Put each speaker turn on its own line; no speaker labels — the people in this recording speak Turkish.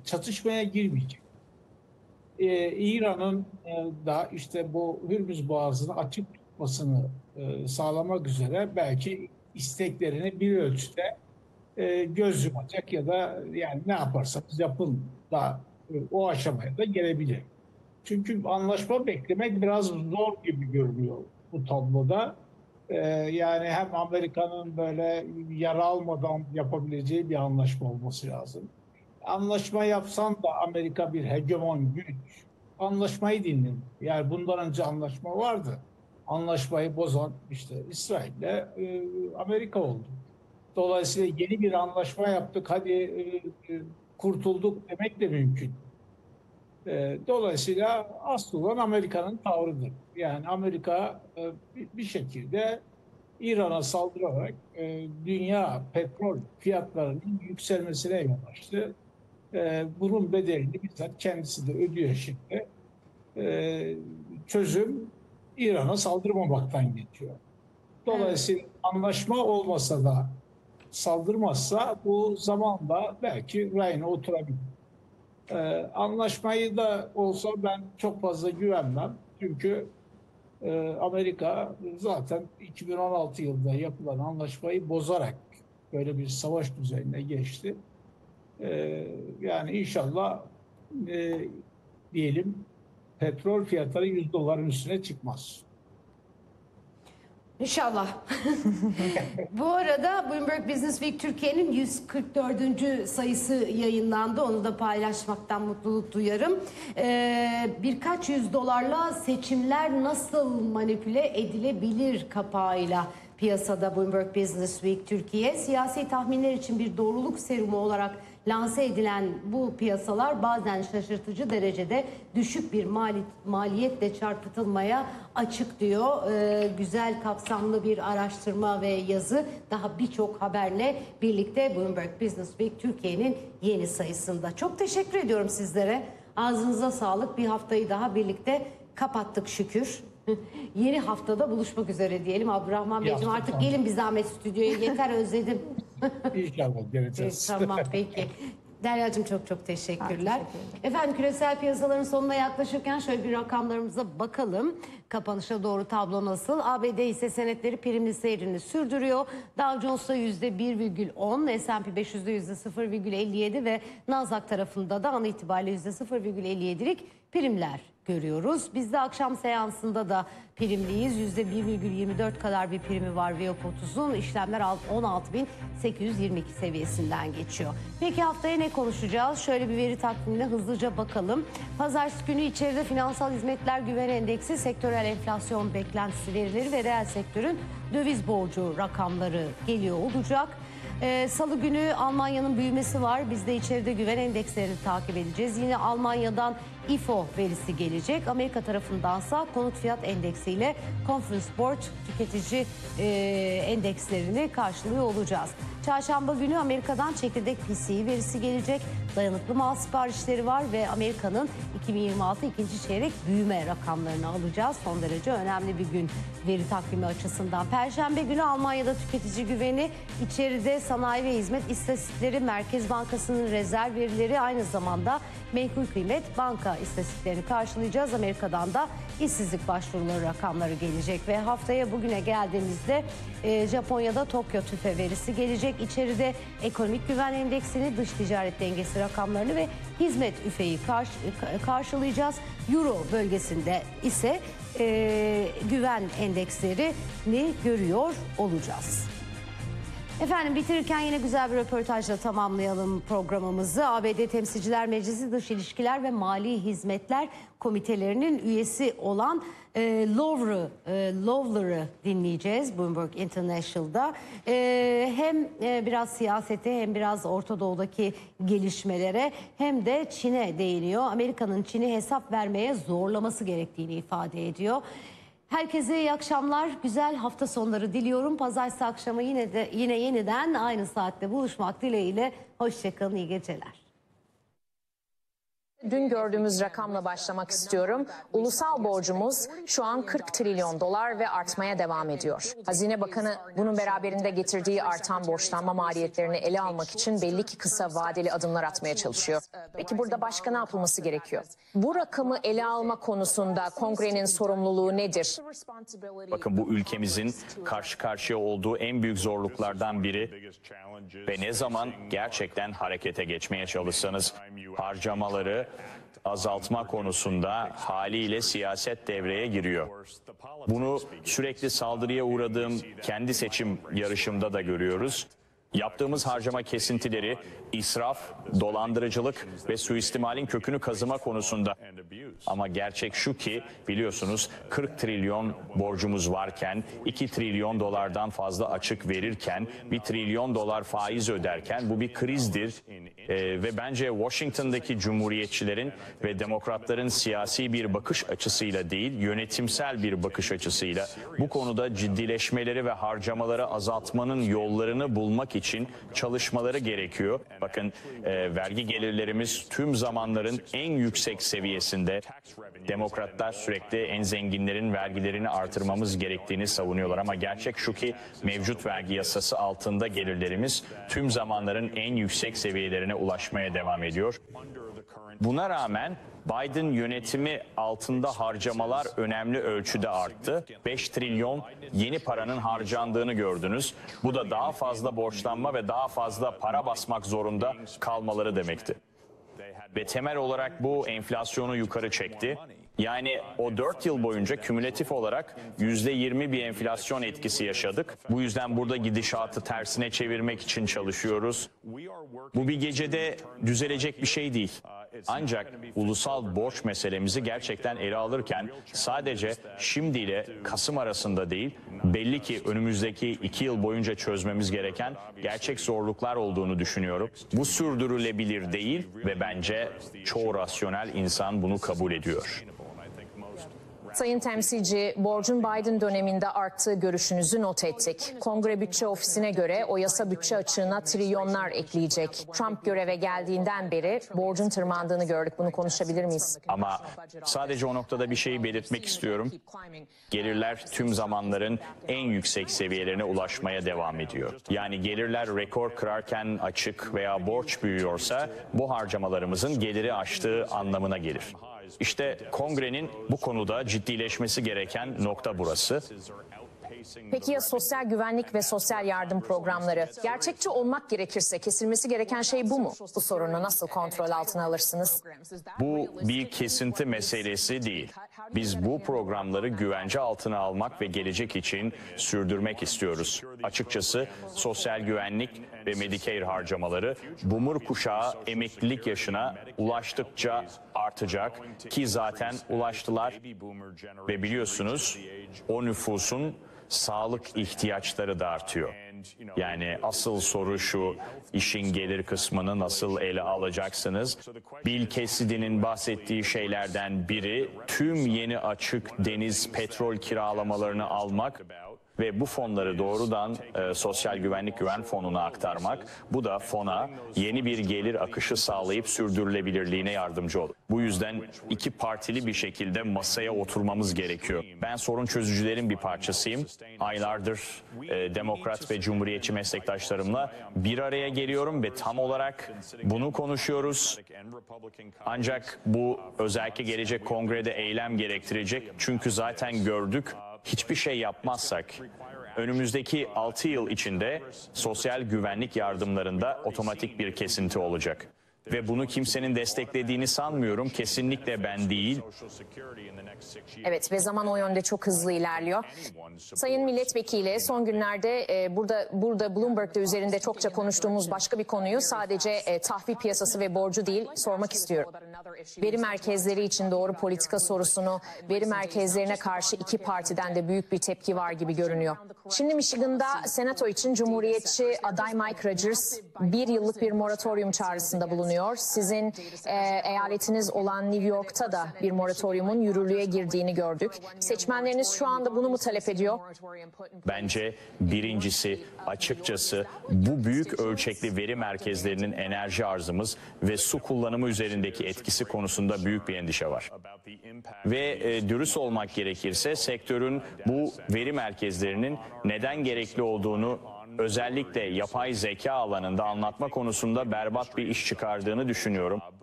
çatışmaya girmeyecek. İran'ın da işte bu Hürmüz Boğazı'nı açık tutmasını sağlamak üzere belki isteklerini bir ölçüde göz yumacak ya da yani ne yaparsanız yapın da o aşamaya da gelebilir. Çünkü anlaşma beklemek biraz zor gibi görünüyor bu tabloda. Yani hem Amerika'nın böyle yara almadan yapabileceği bir anlaşma olması lazım. Anlaşma yapsan da Amerika bir hegemon güç. Anlaşmayı dinle. Yani bundan önce anlaşma vardı. Anlaşmayı bozan işte İsrail'le Amerika oldu. Dolayısıyla yeni bir anlaşma yaptık, hadi kurtulduk demek de mümkün. Dolayısıyla asıl olan Amerika'nın tavrıdır. Yani Amerika bir şekilde İran'a saldırarak dünya petrol fiyatlarının yükselmesine yol açtı. Bunun bedelini bizzat kendisi de ödüyor şimdi. E, Çözüm İran'a saldırmamaktan geçiyor.
Evet.
Dolayısıyla anlaşma olmasa da saldırmazsa bu zamanla belki rayına oturabilir. Anlaşmayı da olsa ben çok fazla güvenmem. Çünkü Amerika zaten 2016 yılında yapılan anlaşmayı bozarak böyle bir savaş düzenine geçti. Yani inşallah e, diyelim petrol fiyatları $100'ın üstüne çıkmaz.
İnşallah. Bu arada Bloomberg Business Week Türkiye'nin 144. sayısı yayınlandı. Onu da paylaşmaktan mutluluk duyarım. Birkaç $100'larla seçimler nasıl manipüle edilebilir kapağıyla piyasada Bloomberg Business Week Türkiye. Siyasi tahminler için bir doğruluk serumu olarak lanse edilen bu piyasalar bazen şaşırtıcı derecede düşük bir maliyetle çarpıtılmaya açık diyor. Güzel kapsamlı bir araştırma ve yazı daha birçok haberle birlikte Bloomberg Business Week Türkiye'nin yeni sayısında. Çok teşekkür ediyorum sizlere. Ağzınıza sağlık. Bir haftayı daha birlikte kapattık şükür. Yeni haftada buluşmak üzere diyelim. Abdurrahman Beyciğim artık gelin bir zahmet stüdyoya. Yeter özledim.
İnşallah geleceğiz.
Tamam peki. Derya'cığım çok teşekkürler. Efendim küresel piyasaların sonuna yaklaşırken şöyle bir rakamlarımıza bakalım. Kapanışa doğru tablo nasıl? ABD hisse senetleri primli seyrini sürdürüyor. Dow Jones'ta %1,10, S&P 500'de %0,57 ve Nasdaq tarafında da an itibariyle %0,57'lik primler görüyoruz. Biz de akşam seansında da primliyiz. %1,24 kadar bir primi var Viyop 30'un. İşlemler 16.822 seviyesinden geçiyor. Peki haftaya ne konuşacağız? Şöyle bir veri takvimine hızlıca bakalım. Pazartesi günü içeride finansal hizmetler güven endeksi, sektörel enflasyon beklentisi verileri ve reel sektörün döviz borcu rakamları geliyor olacak. Salı günü Almanya'nın büyümesi var. Biz de içeride güven endekslerini takip edeceğiz. Yine Almanya'dan IFO verisi gelecek. Amerika tarafındansa konut fiyat endeksiyle Conference Board tüketici endekslerini karşılıyor olacağız. Çarşamba günü Amerika'dan çekirdek PCE verisi gelecek. Dayanıklı mal siparişleri var ve Amerika'nın 2026 ikinci çeyrek büyüme rakamlarını alacağız. Son derece önemli bir gün veri takvimi açısından. Perşembe günü Almanya'da tüketici güveni, içeride sanayi ve hizmet istatistikleri, Merkez Bankası'nın rezerv verileri, aynı zamanda menkul kıymet banka istatistiklerini karşılayacağız. Amerika'dan da işsizlik başvuruları rakamları gelecek ve haftaya bugüne geldiğimizde Japonya'da Tokyo tüfe verisi gelecek. İçeride ekonomik güven endeksini, dış ticaret dengesi rakamlarını ve hizmet üfeyi karşılayacağız. Euro bölgesinde ise güven endekslerini görüyor olacağız. Efendim bitirirken yine güzel bir röportajla tamamlayalım programımızı. ABD Temsilciler Meclisi Dış İlişkiler ve Mali Hizmetler Komitelerinin üyesi olan Lawler'ı dinleyeceğiz Bloomberg International'da. Hem biraz siyasete hem biraz Orta Doğu'daki gelişmelere hem de Çin'e değiniyor. Amerika'nın Çin'i hesap vermeye zorlaması gerektiğini ifade ediyor. Herkese iyi akşamlar, güzel hafta sonları diliyorum. Pazartesi akşamı yine yeniden aynı saatte buluşmak dileğiyle. Hoşçakalın, iyi geceler.
Dün gördüğümüz rakamla başlamak istiyorum. Ulusal borcumuz şu an 40 trilyon dolar ve artmaya devam ediyor. Hazine Bakanı bunun beraberinde getirdiği artan borçlanma maliyetlerini ele almak için belli ki kısa vadeli adımlar atmaya çalışıyor. Peki burada başka ne yapılması gerekiyor? Bu rakamı ele alma konusunda kongrenin sorumluluğu nedir?
Bakın bu ülkemizin karşı karşıya olduğu en büyük zorluklardan biri ve ne zaman gerçekten harekete geçmeye çalışsanız harcamaları azaltma konusunda haliyle siyaset devreye giriyor. Bunu sürekli saldırıya uğradığım kendi seçim yarışımda da görüyoruz. Yaptığımız harcama kesintileri israf, dolandırıcılık ve suistimalin kökünü kazıma konusunda. Ama gerçek şu ki biliyorsunuz 40 trilyon borcumuz varken, 2 trilyon dolardan fazla açık verirken, 1 trilyon dolar faiz öderken bu bir krizdir. Ve bence Washington'daki cumhuriyetçilerin ve demokratların siyasi bir bakış açısıyla değil, yönetimsel bir bakış açısıyla bu konuda ciddileşmeleri ve harcamaları azaltmanın yollarını bulmak için çalışmaları gerekiyor. Bakın vergi gelirlerimiz tüm zamanların en yüksek seviyesinde. Demokratlar sürekli en zenginlerin vergilerini artırmamız gerektiğini savunuyorlar ama gerçek şu ki mevcut vergi yasası altında gelirlerimiz tüm zamanların en yüksek seviyelerine ulaşmaya devam ediyor. Buna rağmen Biden yönetimi altında harcamalar önemli ölçüde arttı. 5 trilyon yeni paranın harcandığını gördünüz. Bu da daha fazla borçlanma ve daha fazla para basmak zorunda kalmaları demekti. Ve temel olarak bu enflasyonu yukarı çekti. Yani o 4 yıl boyunca kümülatif olarak %20 bir enflasyon etkisi yaşadık. Bu yüzden burada gidişatı tersine çevirmek için çalışıyoruz. Bu bir gecede düzelecek bir şey değil. Ancak ulusal borç meselemizi gerçekten ele alırken sadece şimdi ile Kasım arasında değil, belli ki önümüzdeki 2 yıl boyunca çözmemiz gereken gerçek zorluklar olduğunu düşünüyorum. Bu sürdürülebilir değil ve bence çoğu rasyonel insan bunu kabul ediyor.
Sayın temsilci, borcun Biden döneminde arttığı görüşünüzü not ettik. Kongre Bütçe Ofisi'ne göre o yasa bütçe açığına trilyonlar ekleyecek. Trump göreve geldiğinden beri borcun tırmandığını gördük. Bunu konuşabilir miyiz?
Ama sadece o noktada bir şeyi belirtmek istiyorum. Gelirler tüm zamanların en yüksek seviyelerine ulaşmaya devam ediyor. Yani gelirler rekor kırarken açık veya borç büyüyorsa bu harcamalarımızın geliri aştığı anlamına gelir. İşte kongrenin bu konuda ciddileşmesi gereken nokta burası.
Peki ya sosyal güvenlik ve sosyal yardım programları? Gerçekçi olmak gerekirse kesilmesi gereken şey bu mu? Bu sorunu nasıl kontrol altına alırsınız?
Bu bir kesinti meselesi değil. Biz bu programları güvence altına almak ve gelecek için sürdürmek istiyoruz. Açıkçası sosyal güvenlik ve Medicare harcamaları boomer kuşağı emeklilik yaşına ulaştıkça artacak ki zaten ulaştılar ve biliyorsunuz o nüfusun sağlık ihtiyaçları da artıyor. Yani asıl soru şu, işin gelir kısmını nasıl ele alacaksınız? Bill Cassidy'nin bahsettiği şeylerden biri tüm yeni açık deniz petrol kiralamalarını almak ve bu fonları doğrudan Sosyal Güvenlik Güven Fonu'na aktarmak. Bu da fona yeni bir gelir akışı sağlayıp sürdürülebilirliğine yardımcı olur. Bu yüzden iki partili bir şekilde masaya oturmamız gerekiyor. Ben sorun çözücülerin bir parçasıyım. Aylardır Demokrat ve Cumhuriyetçi meslektaşlarımla bir araya geliyorum ve tam olarak bunu konuşuyoruz. Ancak bu özellikle gelecek kongrede eylem gerektirecek. Çünkü zaten gördük. Hiçbir şey yapmazsak önümüzdeki 6 yıl içinde sosyal güvenlik yardımlarında otomatik bir kesinti olacak. Ve bunu kimsenin desteklediğini sanmıyorum. Kesinlikle ben değil.
Evet ve zaman o yönde çok hızlı ilerliyor. Sayın Milletvekili son günlerde burada Bloomberg'de üzerinde çokça konuştuğumuz başka bir konuyu sadece tahvil piyasası ve borcu değil sormak istiyorum. Veri merkezleri için doğru politika sorusunu, veri merkezlerine karşı iki partiden de büyük bir tepki var gibi görünüyor. Şimdi Michigan'da Senato için Cumhuriyetçi aday Mike Rogers 1 yıllık bir moratorium çağrısında bulunuyor. Sizin eyaletiniz olan New York'ta da bir moratoriumun yürürlüğe girdiğini gördük. Seçmenleriniz şu anda bunu mu talep ediyor?
Bence birincisi açıkçası bu büyük ölçekli veri merkezlerinin enerji arzımız ve su kullanımı üzerindeki etkisi konusunda büyük bir endişe var. Ve dürüst olmak gerekirse sektörün bu veri merkezlerinin neden gerekli olduğunu özellikle yapay zeka alanında anlatma konusunda berbat bir iş çıkardığını düşünüyorum.